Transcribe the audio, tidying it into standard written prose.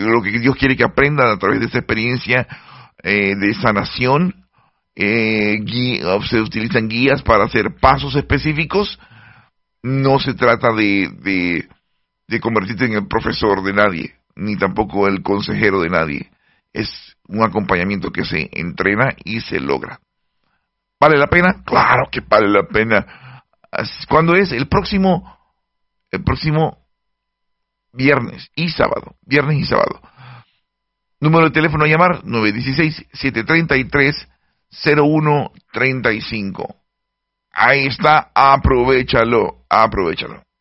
lo que Dios quiere que aprendan a través de esta experiencia de sanación. Se utilizan guías para hacer pasos específicos. No se trata de convertirte en el profesor de nadie, ni tampoco el consejero de nadie. Es un acompañamiento que se entrena y se logra. ¿Vale la pena? Claro que vale la pena. ¿Cuándo es? El próximo viernes y sábado. Número de teléfono a llamar, 916-733-0135. Ahí está, aprovechalo.